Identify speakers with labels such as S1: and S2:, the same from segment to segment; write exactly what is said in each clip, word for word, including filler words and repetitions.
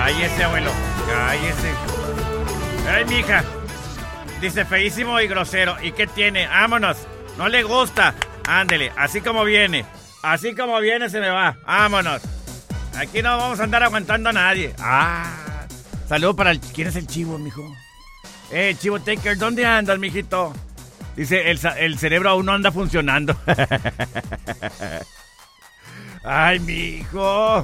S1: Cállese, abuelo. Cállese. Ay, mija. Dice feísimo y grosero. ¿Y qué tiene? Vámonos. No le gusta. Ándele, así como viene. Así como viene se me va. Vámonos. Aquí no vamos a andar aguantando a nadie. Ah. Saludo para el... ¿Quién es el chivo, mijo? Eh, Chivo Taker, ¿dónde andas, mijito? Dice, el, el cerebro aún no anda funcionando. Ay, mijo.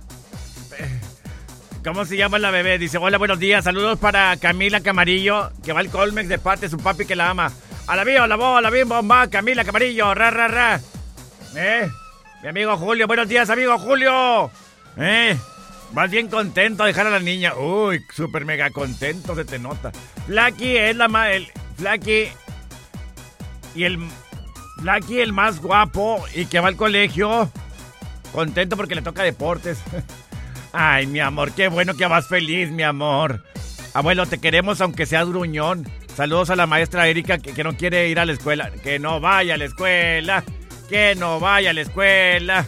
S1: ¿Cómo se llama la bebé? Dice, hola, buenos días. Saludos para Camila Camarillo, que va al Colmex de parte de su papi que la ama. A la bio, a la bo, a la bim, bomba, Camila Camarillo, ra, ra, ra. Eh, mi amigo Julio, buenos días, amigo Julio. Eh, vas bien contento de dejar a la niña. Uy, súper mega contento, se te nota. Flaky es la más... El, Flaky... Y el... Flaky el más guapo y que va al colegio. Contento porque le toca deportes. Ay, mi amor, qué bueno que vas feliz, mi amor. Abuelo, te queremos aunque seas gruñón. Saludos a la maestra Erika que, que no quiere ir a la escuela. Que no vaya a la escuela. Que no vaya a la escuela.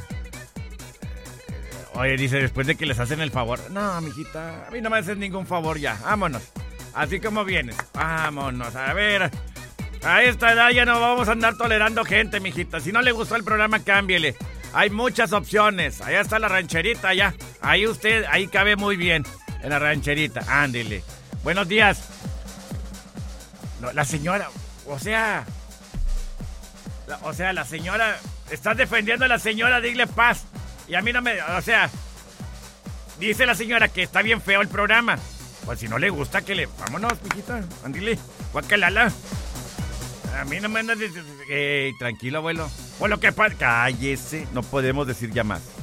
S1: Oye, dice, después de que les hacen el favor. No, mijita, a mí no me haces ningún favor ya. Vámonos. Así como vienes. Vámonos, a ver. A esta edad ya no vamos a andar tolerando gente, mijita. Si no le gustó el programa, cámbiele. Hay muchas opciones. Allá está la rancherita, allá. Ahí usted, ahí cabe muy bien. En la rancherita, ándele. Buenos días. No, la señora, o sea... La, o sea, la señora... Estás defendiendo a la señora, dile paz. Y a mí no me... O sea... Dice la señora que está bien feo el programa. Pues si no le gusta, que le... Vámonos, mijita, ándele. Guacalala. A mí no me andas... Ey, tranquilo, abuelo. Por lo que pasa... Cállese, no podemos decir ya más.